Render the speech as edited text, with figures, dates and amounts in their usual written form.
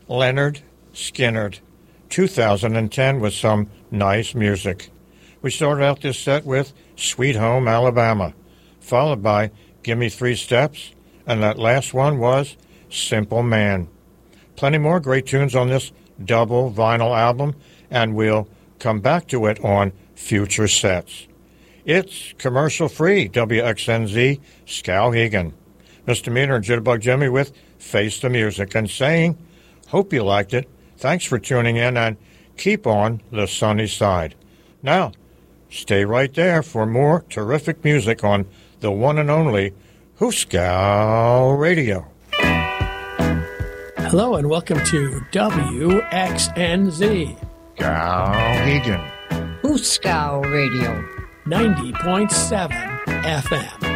Leonard Skinnard, 2010, with some nice music. We started out this set with Sweet Home Alabama, followed by Gimme 3 Steps, and that last one was Simple Man. Plenty more great tunes on this double vinyl album, and we'll come back to it on future sets. It's commercial-free WXNZ Skowhegan. Mr. Meter and Jitterbug Jimmy with Face the Music, and saying, hope you liked it. Thanks for tuning in, and keep on the sunny side. Now, stay right there for more terrific music on the one and only Hooskow Radio. Hello and welcome to WXNZ Skowhegan. Hooskow Radio. 90.7 FM.